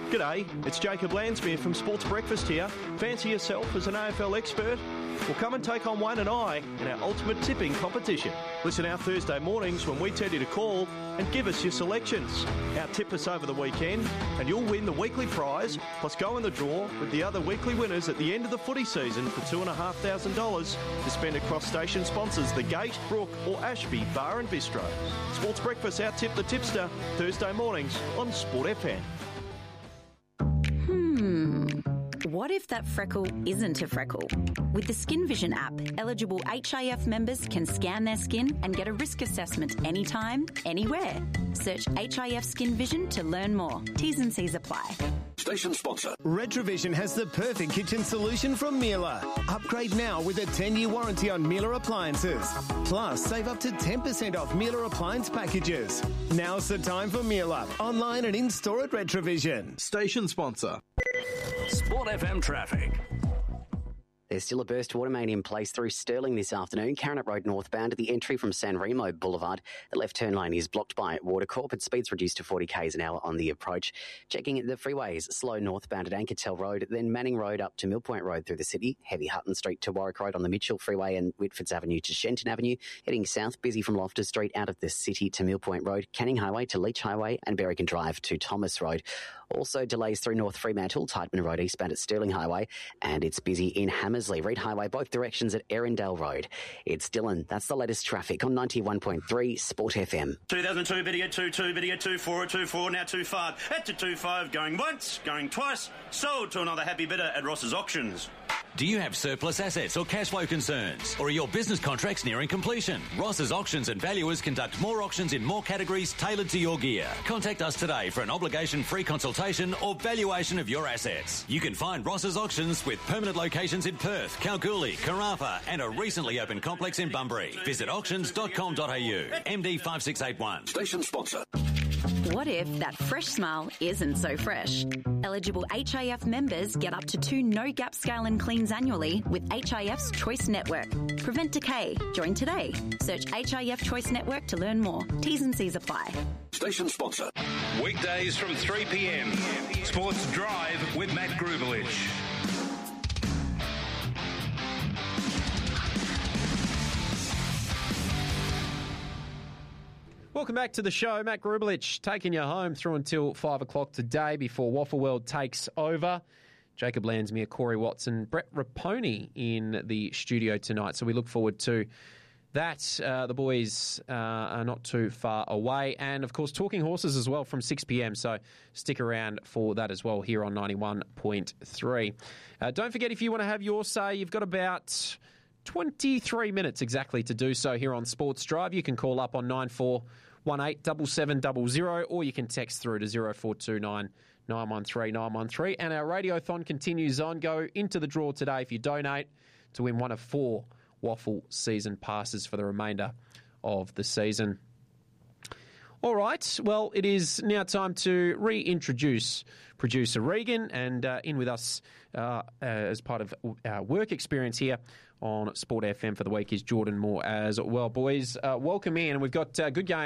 G'day, it's Jacob Lansmere from Sports Breakfast here. Fancy yourself as an AFL expert? Well, come and take on Wayne and I in our ultimate tipping competition. Listen our Thursday mornings when we tell you to call and give us your selections. Out-tip us over the weekend and you'll win the weekly prize, plus go in the draw with the other weekly winners at the end of the footy season for $2,500 to spend across station sponsors The Gate, Brook or Ashby Bar and Bistro. Sports Breakfast Out-tip the tipster, Thursday mornings on Sport FM. What if that freckle isn't a freckle? With the Skin Vision app, eligible HIF members can scan their skin and get a risk assessment anytime, anywhere. Search HIF Skin Vision to learn more. T's and C's apply. Station sponsor. Retrovision has the perfect kitchen solution from Miele. Upgrade now with a 10-year warranty on Miele appliances. Plus, save up to 10% off Miele appliance packages. Now's the time for Miele. Online and in-store at Retrovision. Station sponsor. Sport FM traffic. There's still a burst water main in place through Stirling this afternoon. Caranet Road northbound at the entry from San Remo Boulevard. The left turn lane is blocked by Watercorp and speeds reduced to 40 k's an hour on the approach. Checking the freeways, slow northbound at Ankertel Road, then Manning Road up to Mill Point Road through the city. Heavy Hutton Street to Warwick Road on the Mitchell Freeway and Whitfords Avenue to Shenton Avenue. Heading south, busy from Loftus Street out of the city to Mill Point Road. Canning Highway to Leach Highway and Berrigan Drive to Thomas Road. Also delays through North Fremantle, Tightman Road eastbound at Stirling Highway, and it's busy in Hammersley, Reed Highway, both directions at Erindale Road. It's Dylan. That's the latest traffic on 91.3 Sport FM. 2002 biddy at 22, biddy at 24 at 24, now 25. At to 25, going once, going twice. Sold to another happy bidder at Ross's Auctions. Do you have surplus assets or cash flow concerns? Or are your business contracts nearing completion? Ross's Auctions and Valuers conduct more auctions in more categories tailored to your gear. Contact us today for an obligation-free consultation or valuation of your assets. You can find Ross's Auctions with permanent locations in Perth, Kalgoorlie, Karratha and a recently opened complex in Bunbury. Visit auctions.com.au. MD 5681. Station sponsor. What if that fresh smile isn't so fresh? Eligible HIF members get up to 2 no-gap scale and cleans annually with HIF's Choice Network. Prevent decay. Join today. Search HIF Choice Network to learn more. T's and C's apply. Station sponsor. Weekdays from 3 p.m. Sports Drive with Matt Grubelich. Welcome back to the show. Matt Grubelich taking you home through until 5 o'clock today before Waffle World takes over. Jacob Lansmere, Corey Watson, Brett Raponi in the studio tonight. So we look forward to that. The boys are not too far away. And, of course, Talking Horses as well from 6 p.m. So stick around for that as well here on 91.3. Don't forget, if you want to have your say, you've got about 23 minutes exactly to do so here on Sports Drive. You can call up on 9418 7700 or you can text through to 0429 913 913. And our Radiothon continues on. Go into the draw today if you donate to win one of 4 Waffle season passes for the remainder of the season. All right, well, it is now time to reintroduce producer Regan, and in with us as part of our work experience here on Sport FM for the week is Jordan Moore as well. Boys, welcome in, and we've got good game